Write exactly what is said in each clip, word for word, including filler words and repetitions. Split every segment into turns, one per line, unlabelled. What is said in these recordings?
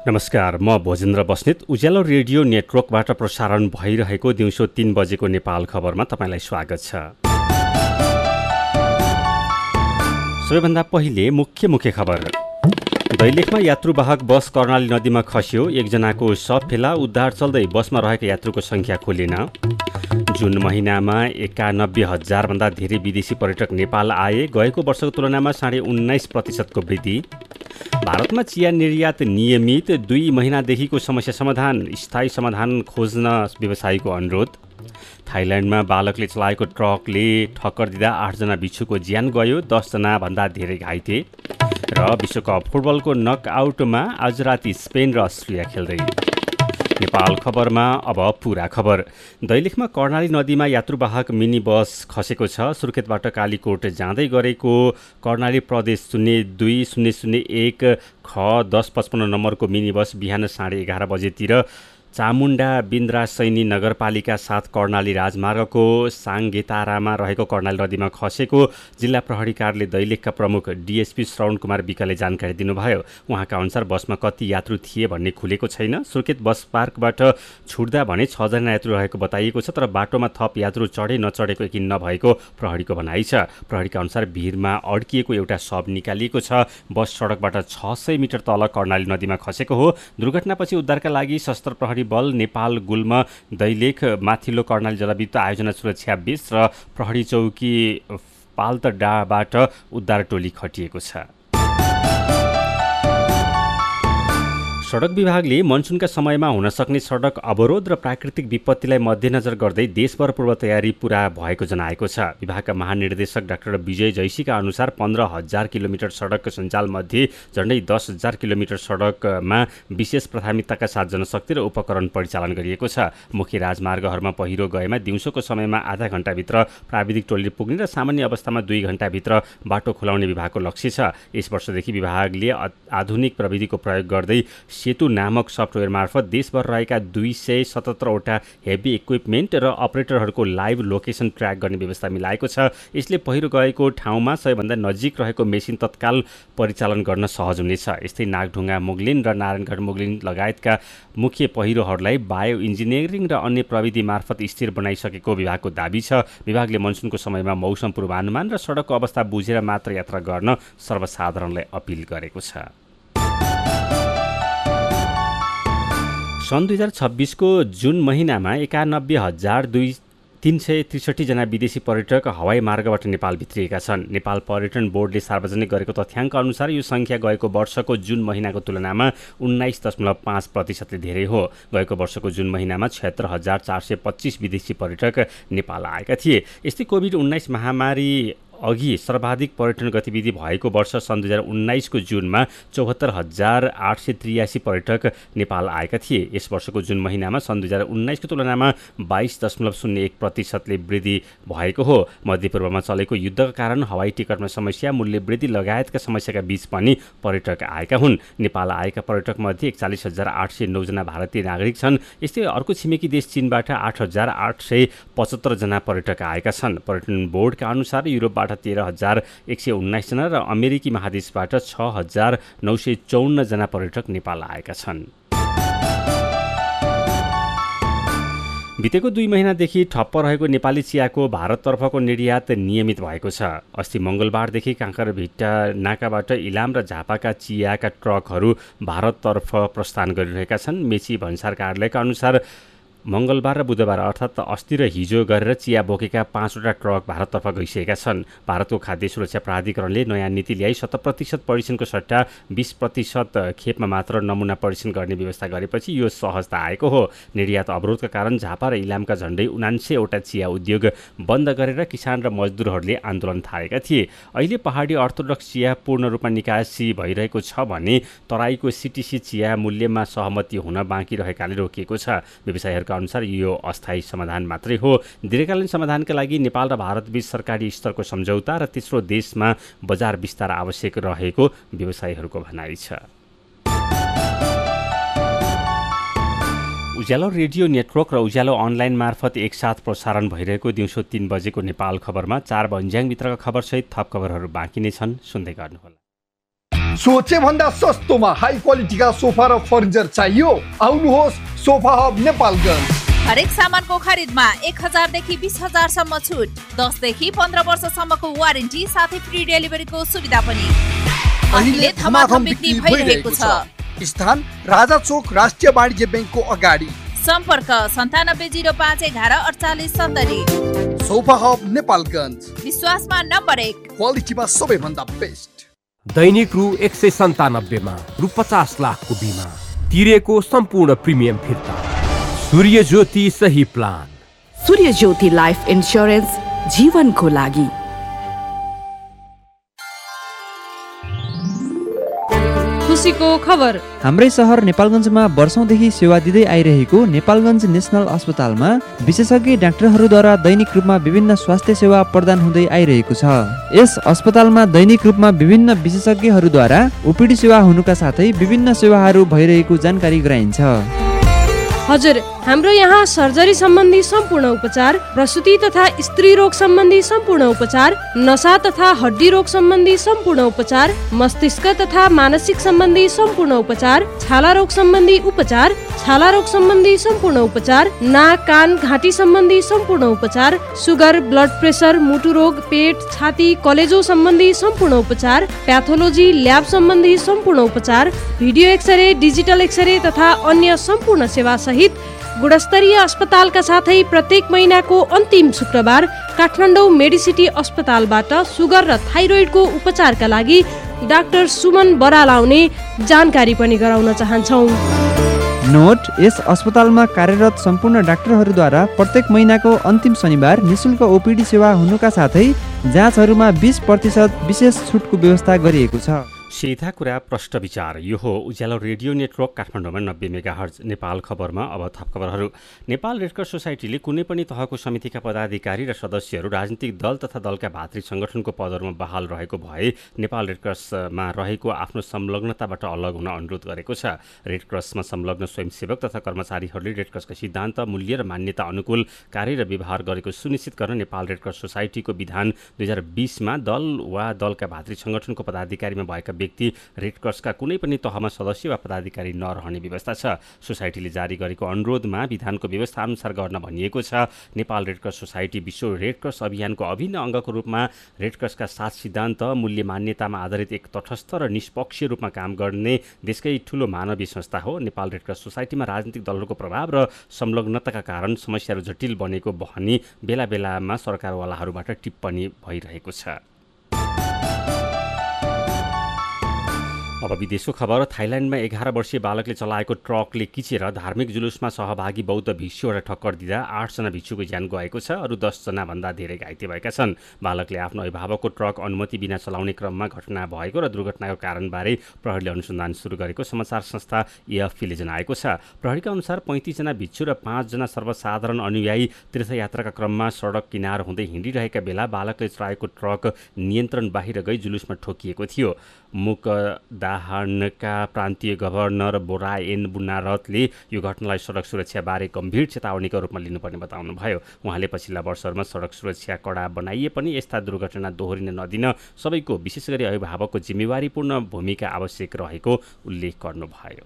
नमस्कार, म भोजेन्द्र बस्नेत। उज्यालो रेडियो नेटवर्कबाट प्रसारण भइरहेको दिउँसो तीन बजेको नेपाल खबरमा तपाईँलाई स्वागत छ। सबैभन्दा पहिले मुख्य मुख्य खबर। दैलेखमा यात्रुवाहक बस कर्णाली नदीमा खस्यो, एकजनाको शव फेला, उद्धार चल्दै बसमा रहेका यात्रुको सङ्ख्या खुलेन। जुन महिनामा एकानब्बे हजारभन्दा धेरै विदेशी पर्यटक नेपाल आए, गएको वर्षको तुलनामा साढे उन्नाइस प्रतिशतको वृद्धि। भारतमा चिया निर्यात नियमित, दुई महिनादेखिको समस्या समाधान, स्थायी समाधान खोज्न व्यवसायीको अनुरोध। थाइल्यान्डमा बालकले चलाएको ट्रकले ठक्कर दिँदा आठजना बिच्छुको ज्यान गयो, दसजना भन्दा धेरै घाइते। र विश्वकप फुटबलको नकआउटमा आज राति स्पेन र अस्ट्रिया खेल्दै। नेपाल खबरमा अब पुरा खबर। दैलेखमा कर्णाली नदीमा यात्रुवाहक मिनी बस खसेको छ। सुर्खेतबाट कालीकोट जाँदै गरेको कर्णाली प्रदेश शून्य दुई शून्य शून्य एक ख दस पचपन्न नम्बरको मिनी बस बिहान साढे एघार बजेतिर चामुण्डा बिन्द्रा सैनी नगरपालिका साथ कर्णाली राजमार्गको साङ्गेतारामा रहेको कर्णाली नदीमा खसेको जिल्ला प्रहरी कार्यालय दैलेखका प्रमुख डिएसपी श्रवण कुमार विकले जानकारी दिनुभयो। उहाँका अनुसार बसमा कति यात्रु थिए भन्ने खुलेको छैन। सुर्खेत बस पार्कबाट छुट्दा भने छजना यात्रु रहेको बताइएको छ, तर बाटोमा थप यात्रु चढे नचढेको यकिन नभएको प्रहरीको भनाइ छ। प्रहरीका अनुसार भिरमा अड्किएको एउटा शव निकालिएको छ। बस सडकबाट छ सय मिटर तल कर्णाली नदीमा खसेको हो। दुर्घटनापछि उद्धारका लागि सशस्त्र प्रहरी बल, नेपाल गुल्म, दैलेख, माथिल्लो कर्णाली जलविद्युत आयोजना सुरक्षा बीस र प्रहरी चौकी पाल्तडाबाट उद्धार टोली खटिएको छ। सडक विभागले मनसुनका समयमा हुन सक्ने सडक अवरोध र प्राकृतिक विपत्तिलाई मध्यनजर गर्दै देशभर पूर्व तयारी पूरा भएको जनाएको छ। विभागका महानिर्देशक डाक्टर विजय जैसीका अनुसार पन्ध्र हजार किलोमिटर सडक सञ्जालमध्ये झण्डै दस हजार किलोमिटर सडकमा विशेष प्राथमिकताका साथ जनशक्ति र उपकरण परिचालन गरिएको छ। मुख्य राजमार्गहरूमा पहिरो गएमा दिउँसोको समयमा आधा घण्टाभित्र प्राविधिक टोली पुग्ने र सामान्य अवस्थामा दुई घण्टाभित्र बाटो खुलाउने विभागको लक्ष्य छ। यस वर्षदेखि विभागले आधुनिक प्रविधिको प्रयोग गर्दै सेतु नामक सफ्टवेयर मार्फत देशभर रहेका दुई सय सतहत्तरवटा हेभी इक्विपमेन्ट र अपरेटरहरूको लाइभ लोकेसन ट्र्याक गर्ने व्यवस्था मिलाएको छ। यसले पहिरो गएको ठाउँमा सबैभन्दा नजिक रहेको मेसिन तत्काल परिचालन गर्न सहज हुनेछ। यस्तै नागढुङ्गा मुगलिन र नारायणगढ मुगलिन लगायतका मुख्य पहिरोहरूलाई बायो इन्जिनियरिङ र अन्य प्रविधि मार्फत स्थिर बनाइसकेको विभागको दाबी छ। विभागले मनसुनको समयमा मौसम पूर्वानुमान र सडकको अवस्था बुझेर मात्र यात्रा गर्न सर्वसाधारणलाई अपिल गरेको छ। सन् दुई हजार छब्बिसको जुन महिनामा एकानब्बे हजार दुई तीन सय त्रिसठीजना विदेशी पर्यटक हवाई मार्गबाट नेपाल भित्रिएका छन्। नेपाल पर्यटन बोर्डले सार्वजनिक गरेको तथ्याङ्क अनुसार यो सङ्ख्या गएको वर्षको जुन महिनाको तुलनामा उन्नाइस दशमलव पाँच प्रतिशतले धेरै हो। गएको वर्षको जुन महिनामा छयत्तर हजार चार सय पच्चिस विदेशी पर्यटक नेपाल आएका थिए। यस्तै कोभिड उन्नाइस महामारी अघि सर्वाधिक पर्यटन गतिविधि भएको वर्ष सन् दुई हजार उन्नाइसको जुनमा चौहत्तर हजार आठ सय त्रियासी पर्यटक नेपाल आएका थिए। यस वर्षको जुन महिनामा सन् दुई हजार उन्नाइसको तुलनामा बाइस दशमलव शून्य एक प्रतिशतले वृद्धि भएको हो। मध्यपूर्वमा चलेको युद्धका कारण हवाई टिकटमा समस्या, मूल्य वृद्धि लगायतका समस्याका बीच पनि पर्यटक आएका हुन्। नेपाल आएका पर्यटकमध्ये एकचालिस हजार आठ सय नौजना भारतीय नागरिक छन्। यस्तै अर्को छिमेकी देश चीनबाट आठ हजार आठ सय पचहत्तरजना पर्यटक आएका छन्। पर्यटन बोर्डका अनुसार युरोपबाट तेह्र हजार एक सय उन्नाइसजना र अमेरिकी महादेशबाट छ हजार नौ सय चौन्नजना पर्यटक नेपाल आएका छन्। बितेको दुई महिनादेखि ठप्प रहेको नेपाली चियाको भारततर्फको निर्यात नियमित भएको छ। अस्ति मङ्गलबारदेखि काँकरभिट्टा नाकाबाट इलाम र झापाका चियाका ट्रकहरू भारततर्फ प्रस्थान गरिरहेका छन्। मेची भन्सार कार्यालयका अनुसार मङ्गलबार र बुधबार अर्थात् अस्ति र हिजो गरेर चिया बोकेका पाँचवटा ट्रक भारततर्फ गइसकेका छन्। भारतको खाद्य सुरक्षा प्राधिकरणले नयाँ नीति ल्याई शत प्रतिशत परीक्षणको सट्टा बिस प्रतिशत खेपमा मात्र नमुना परीक्षण गर्ने व्यवस्था गरेपछि यो सहजता आएको हो। निर्यात अवरोधका कारण झापा र इलामका झण्डै उनान्सयवटा चिया उद्योग बन्द गरेर किसान र मजदुरहरूले आन्दोलन थालेका थिए। अहिले पहाडी अर्थोडक्स चिया पूर्ण रूपमा निकासी भइरहेको छ भने तराईको सिटिसी चिया मूल्यमा सहमति हुन बाँकी रहेकाले रोकिएको छ। व्यवसायीहरूका अनुसार यो अस्थायी समाधान मात्रै हो। दीर्घकालीन समाधानका लागि नेपाल र भारतबीच सरकारी स्तरको सम्झौता र तेस्रो देशमा बजार विस्तार आवश्यक रहेको व्यवसायीहरूको भनाइ छ। उज्यालो रेडियो नेटवर्क र उज्यालो अनलाइन मार्फत एकसाथ प्रसारण भइरहेको दिउँसो तीन बजेको नेपाल खबरमा चार भन्ज्याङभित्रका खबरसहित थप खबरहरू बाँकी नै छन्, सुन्दै गर्नुहोला।
सोचे भन्दा सस्तोमा हाई क्वालिटीका सोफा र फर्निचर चाहियो? आउनुहोस् सोफा हब नेपालगञ्ज।
हरेक सामानको खरिदमा एक हजारदेखि बिस हजारसम्म छुट, दसदेखि पन्ध्र वर्षसम्मको वारेन्टी साथै फ्री डेलिभरीको सुविधा पनि। अहिले धमाधम बिक्री भइरहेको छ।
स्थान राजा चोक राष्ट्रिय वाणिज्य ब्याङ्कको अगाडि।
सम्पर्क सन्तानब्बे जिरो पाँच एघार अडचालिस सत्तरी।
सोफा हब नेपालगञ्ज,
विश्वासमा नम्बर एक,
क्वालिटीमा सबैभन्दा बेस्ट।
दैनिक रु एक सय सन्तानब्बेमा रु पचास लाखको बिमा तिरेको सम्पूर्ण प्रिमियम फिर्ता। सूर्य ज्योति सही प्लान।
सूर्य ज्योति लाइफ इन्स्योरेन्स, जीवनको लागि।
खुसीको खबर।
हाम्रै सहर नेपालगञ्जमा वर्षौंदेखि सेवा दिँदै आइरहेको नेपालगञ्ज नेसनल अस्पतालमा विशेषज्ञ डाक्टरहरूद्वारा दैनिक रूपमा विभिन्न स्वास्थ्य सेवा प्रदान हुँदै आइरहेको छ। यस अस्पतालमा दैनिक रूपमा विभिन्न विशेषज्ञहरूद्वारा ओपीडी सेवा हुनुका साथै विभिन्न सेवाहरू भइरहेको जानकारी गराइन्छ।
हजुर, हाम्रो यहाँ सर्जरी सम्बन्धी सम्पूर्ण उपचार, प्रसूति तथा स्त्री रोग सम्बन्धी सम्पूर्ण उपचार, नसा तथा हड्डी रोग सम्बन्धी सम्पूर्ण उपचार, मस्तिष्क तथा मानसिक सम्बन्धी सम्पूर्ण उपचार, छाला रोग सम्बन्धी उपचार, छाला रोग सम्बन्धी सम्पूर्ण उपचार, नाक कान घाँटी सम्बन्धी सम्पूर्ण उपचार, सुगर, ब्लड प्रेसर, मुटु रोग, पेट, छाती, कलेजो सम्बन्धी सम्पूर्ण उपचार, प्याथोलोजी, ल्याब सम्बन्धी सम्पूर्ण उपचार, भिडियो एक्सरे, डिजिटल एक्सरे तथा अन्य सम्पूर्ण सेवा सहित गुणस्तरीय अस्पतालका साथै प्रत्येक महिनाको अन्तिम शुक्रबार काठमाडौँ मेडिसिटी अस्पतालबाट सुगर र थाइरोइडको उपचारका लागि डाक्टर सुमन बराल आउने जानकारी पनि गराउन चाहन्छौँ।
नोट, यस अस्पतालमा कार्यरत सम्पूर्ण डाक्टरहरूद्वारा प्रत्येक महिनाको अन्तिम शनिबार निशुल्क ओपीडी सेवा हुनुका साथै जाँचहरूमा बीस प्रतिशत विशेष छुटको व्यवस्था गरिएको छ।
सीधा कुरा प्रष्ट विचार। यो हो उज्यालो रेडियो नेटवर्क काठमाडौँमा नब्बे मेगाहर्ज। नेपाल खबरमा अब थप खबरहरू। नेपाल रेडक्रस सोसाइटीले कुनै पनि तहको समितिका पदाधिकारी र सदस्यहरू राजनीतिक दल तथा दलका भातृ सङ्गठनको पदहरूमा बहाल रहेको भए नेपाल रेडक्रसमा रहेको आफ्नो संलग्नताबाट अलग हुन अनुरोध गरेको छ। रेडक्रसमा संलग्न स्वयंसेवक तथा कर्मचारीहरूले रेडक्रसका सिद्धान्त, मूल्य र मान्यता अनुकूल कार्य र व्यवहार गरेको सुनिश्चित गर्न नेपाल रेडक्रस सोसाइटीको विधान दुई हजार बिसमा दल वा दलका भातृ सङ्गठनको पदाधिकारीमा भएका व्यक्ति रेडक्रसका कुनै पनि तहमा सदस्य वा पदाधिकारी नरहने व्यवस्था छ। सोसाइटीले जारी गरेको अनुरोधमा विधानको व्यवस्था अनुसार गर्न भनिएको छ। नेपाल रेडक्रस सोसाइटी विश्व रेडक्रस अभियानको अभिन्न अङ्गको रूपमा रेडक्रसका सात सिद्धान्त, मूल्य, मान्यतामा आधारित एक तटस्थ र निष्पक्षीय रूपमा काम गर्ने देशकै ठूलो मानवीय संस्था हो। नेपाल रेडक्रस सोसाइटीमा राजनीतिक दलहरूको प्रभाव र संलग्नताका कारण समस्याहरू जटिल बनेको भनी बेला बेलामा सरकारवालाहरूबाट टिप्पणी भइरहेको छ। अब विदेशको खबर। थाइल्यान्डमा एघार वर्षीय बालकले चलाएको ट्रकले किचेर धार्मिक जुलुसमा सहभागी बौद्ध भिक्षुहरूलाई ठक्कर दिँदा आठजना भिक्षुको ज्यान गएको छ। अरू दसजना भन्दा धेरै घाइते भएका छन्। बालकले आफ्नो अभिभावकको ट्रक अनुमति बिना चलाउने क्रममा घटना भएको र दुर्घटनाको कारणबारे प्रहरीले अनुसन्धान सुरु गरेको समाचार संस्था एएफपीले जनाएको छ। प्रहरीका अनुसार पैँतिसजना भिक्षु र पाँचजना सर्वसाधारण अनुयायी तीर्थयात्राका क्रममा सडक किनार हुँदै हिँडिरहेका बेला बालकले चलाएको ट्रक नियन्त्रण बाहिर गई जुलुसमा ठोकिएको थियो। मुकदाहनका प्रान्तीय गभर्नर बोराएन बुनारतले यो घटनालाई सडक सुरक्षाबारे गम्भीर चेतावनीको रूपमा लिनुपर्ने बताउनुभयो। उहाँले पछिल्ला वर्षहरूमा सडक सुरक्षा कडा बनाइए पनि यस्ता दुर्घटना दोहोरिन नदिन सबैको, विशेष गरी अभिभावकको जिम्मेवारीपूर्ण भूमिका आवश्यक रहेको उल्लेख गर्नुभयो।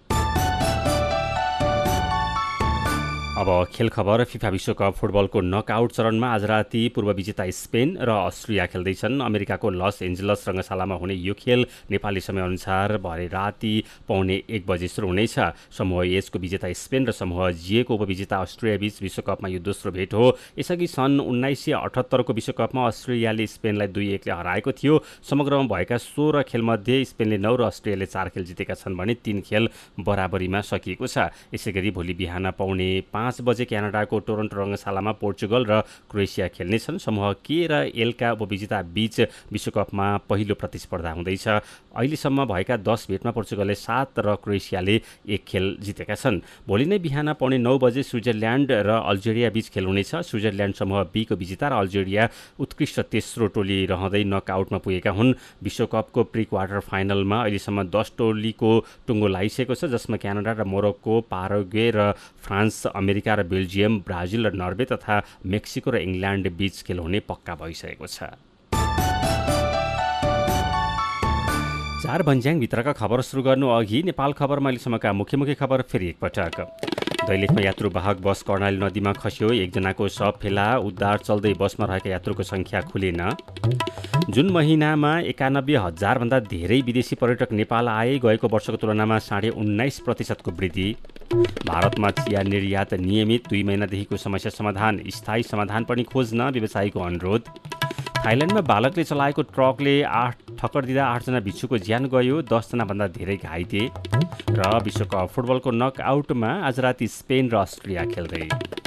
अब खेल खबर। फिफा विश्वकप फुटबलको नकआउट चरणमा आज राति पूर्व विजेता स्पेन र अस्ट्रिया खेल्दैछन्। अमेरिकाको लस एन्जलस रङ्गशालामा हुने यो खेल नेपाली समयअनुसार भरे राति पौने एक बजे सुरु हुनेछ। समूह एचको विजेता स्पेन र समूह जीएको उपविजेता अस्ट्रिया बीच विश्वकपमा यो दोस्रो भेट हो। यसअघि सन् उन्नाइस सय अठहत्तरको विश्वकपमा अस्ट्रेलियाले स्पेनलाई दुई एकले हराएको थियो। समग्रमा भएका सोह्र खेलमध्ये स्पेनले नौ र अस्ट्रेलियाले चार खेल जितेका छन् भने तीन खेल बराबरीमा सकिएको छ। यसै गरी भोलि बिहान पौने पाँच पाँच बजे क्यानाडाको टोरन्टो रङ्गशालामा पोर्चुगल र क्रोएसिया खेल्नेछन्। समूह के र एलका उपविजेता बीच विश्वकपमा पहिलो प्रतिस्पर्धा हुँदैछ। अहिलेसम्म भएका दस भेटमा पोर्चुगलले सात र क्रोएसियाले एक खेल जितेका छन्। भोलि नै बिहान पौने नौ बजे स्विजरल्यान्ड र अल्जेरिया बीच खेल हुनेछ। स्विजरल्यान्ड समूह बीको विजेता र अल्जेरिया उत्कृष्ट तेस्रो टोली रहँदै नकआउटमा पुगेका हुन्। विश्वकपको प्री क्वार्टर फाइनलमा अहिलेसम्म दस टोलीको टुङ्गो लगाइसकेको छ, जसमा क्यानाडा र मोरक्को, पाराग्वे र फ्रान्स, अमेरिका र बेल्जियम, ब्राजिल र नर्वे तथा मेक्सिको र इङ्ल्यान्ड बीच खेल हुने पक्का भइसकेको छ। चार भन्ज्याङभित्रका खबर सुरु गर्नु अघि नेपाल खबरमा अहिलेसम्मका मुख्य मुख्य खबर फेरि एकपटक। दैलेखमा यात्रुवाहक बस कर्णाली नदीमा खस्यो, एकजनाको शव फेला, उद्धार चल्दै बसमा रहेका यात्रुको सङ्ख्या खुलेन। जुन महिनामा एकानब्बे हजारभन्दा धेरै विदेशी पर्यटक नेपाल आए, गएको वर्षको तुलनामा साढे उन्नाइस प्रतिशतको वृद्धि। भारतमा चिया निर्यात नियमित, दुई महिनादेखिको समस्या समाधान, स्थायी समाधान पनि खोज्न व्यवसायीको अनुरोध। थाइल्यान्डमा बालकले चलाएको ट्रकले आठ ठक्कर दिँदा आठजना भिक्षुको ज्यान गयो, दसजनाभन्दा धेरै घाइते। र विश्वकप फुटबलको नकआउटमा आज राति स्पेन र अस्ट्रिया खेल्दै।